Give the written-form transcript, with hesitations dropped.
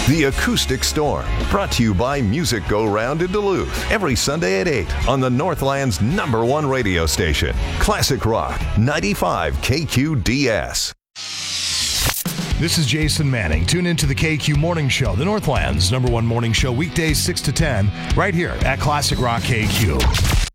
The Acoustic Storm, brought to you by Music Go Round in Duluth, every Sunday at 8 on the Northland's #1 radio station, Classic Rock 95 KQDS. This is Jason Manning. Tune into the KQ Morning Show, the Northland's #1 morning show, weekdays 6 to 10, right here at Classic Rock KQ.